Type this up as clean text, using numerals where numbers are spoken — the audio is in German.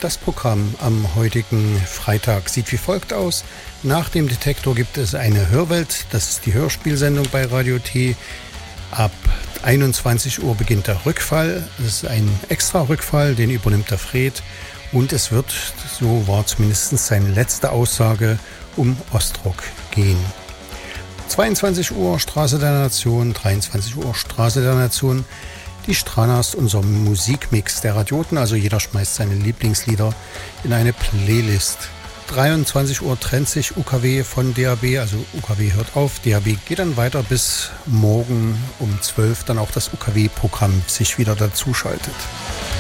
Das Programm am heutigen Freitag sieht wie folgt aus. Nach dem Detektor gibt es eine Hörwelt. Das ist die Hörspielsendung bei Radio T. Ab 21 Uhr beginnt der Rückfall. Das ist ein extra Rückfall, den übernimmt der Fred. Und es wird, so war zumindest seine letzte Aussage, um Ostrock gehen. 22 Uhr Straße der Nation, 23 Uhr Straße der Nation. Die Strana ist unser Musikmix der Radioten, also jeder schmeißt seine Lieblingslieder in eine Playlist. 23 Uhr trennt sich UKW von DAB, also UKW hört auf, DAB geht dann weiter bis morgen um 12 dann auch das UKW-Programm sich wieder dazuschaltet.